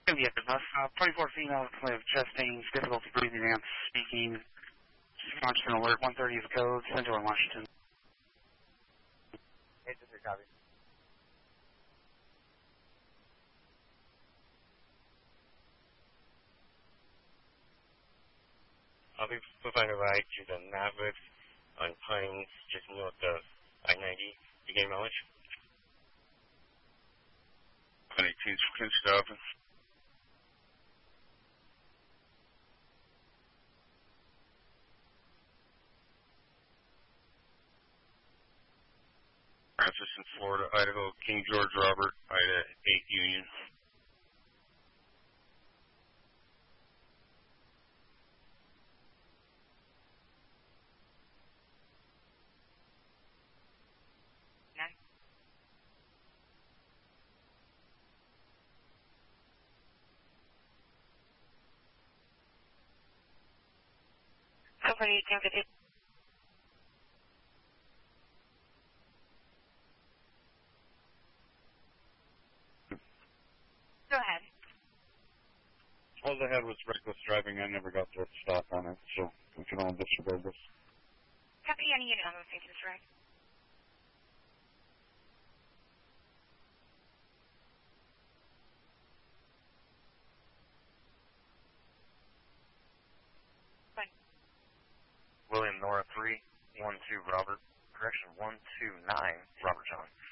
Yeah, 24 female with chest pains, difficulty breathing and speaking. Launched an alert, 130 is code, Central Washington. Hey, this is copy. I'll be providing a ride to the Mavericks on Pines, just north of I-90. You gain mileage? 118's can stop. Francis in Florida, Idaho, King George Robert, Ida 8 Union. Company 1050. Go ahead. All I had was reckless driving. I never got to stop on it, so we can all disregard this. Copy any unit on the station, right? William Nora 312 Robert. Correction 129 Robert John.